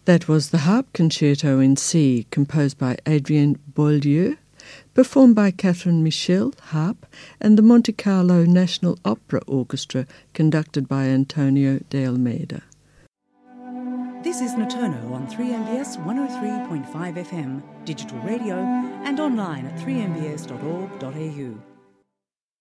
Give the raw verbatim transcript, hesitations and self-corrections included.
That was the Harp Concerto in C, composed by Adrien Beaulieu, performed by Catherine Michel, harp, and the Monte Carlo National Opera Orchestra, conducted by Antonio de Almeida. This is Noturno on three M B S one oh three point five F M, digital radio, and online at three m b s dot org dot a u.